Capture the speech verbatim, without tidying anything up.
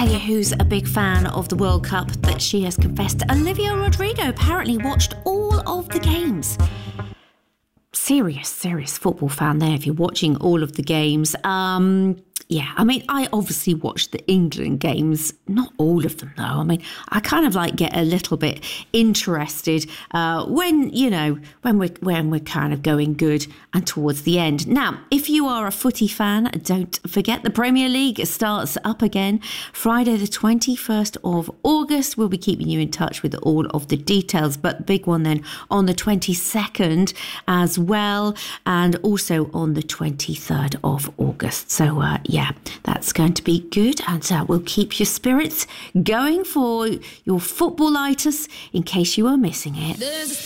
tell you who's a big fan of the World Cup that she has confessed. Olivia Rodrigo apparently watched all of the games. Serious, serious football fan there if you're watching all of the games. Um... Yeah, I mean, I obviously watched the England games, not all of them though. I mean, I kind of like get a little bit interested uh, when, you know, when we're, when we're kind of going good and towards the end. Now, if you are a footy fan, don't forget the Premier League starts up again Friday the twenty-first of August. We'll be keeping you in touch with all of the details, but the big one then on the twenty-second as well, and also on the twenty-third of August. So, uh, yeah, that's going to be good, and uh, we'll keep your spirits going for your footballitis in case you are missing it.